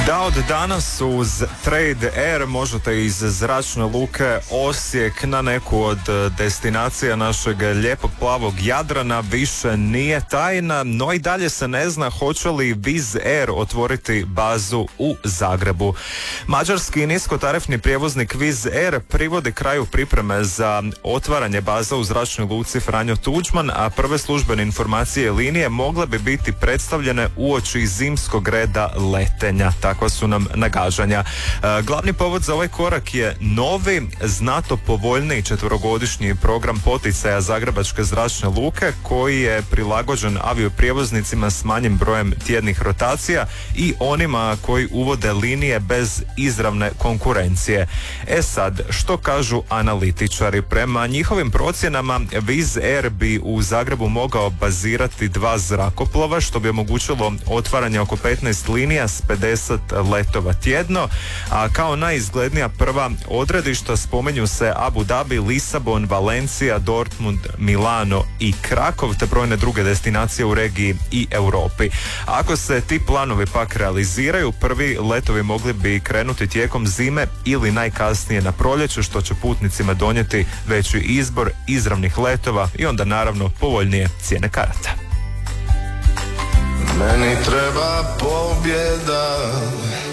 Da, od danas uz Trade Air možete iz zračne luke Osijek na neku od destinacija našeg lijepog plavog Jadrana više nije tajna, no i dalje se ne zna hoće li Wizz Air otvoriti bazu u Zagrebu. Mađarski niskotarifni prijevoznik Wizz Air privodi kraju pripreme za otvaranje baza u zračnoj luci Franjo Tuđman, a prve službene informacije linije mogle bi biti predstavljene uoči zimskog reda letenja. Takva su nam nagađanja. Glavni povod za ovaj korak je novi, znatno povoljniji četverogodišnji program poticaja Zagrebačke zračne luke koji je prilagođen avioprijevoznicima s manjim brojem tjednih rotacija i onima koji uvode linije bez izravne konkurencije. Sad, što kažu analitičari? Prema njihovim procjenama Wizz Air bi u Zagrebu mogao bazirati 2 zrakoplova, što bi omogućilo otvaranje oko 15 linija s 50 letova tjedno, a kao najizglednija prva odredišta spomenju se Abu Dhabi, Lisabon, Valencija, Dortmund, Milano i Krakov, te brojne druge destinacije u regiji i Europi. Ako se ti planovi pak realiziraju, prvi letovi mogli bi krenuti tijekom zime ili najkasnije na proljeće, što će putnicima donijeti veći izbor izravnih letova i onda naravno povoljnije cijene karata. Meni treba pobjeda,